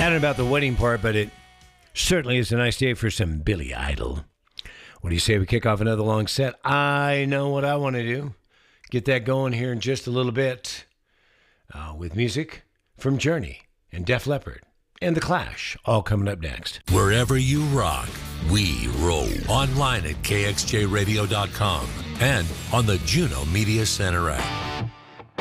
I don't know about the wedding part, but it certainly is a nice day for some Billy Idol. What do you say we kick off another long set? I know what I want to do. Get that going here in just a little bit with music from Journey and Def Leppard and The Clash, all coming up next. Wherever you rock, we roll. Online at kxjradio.com and on the Juno Media Center app.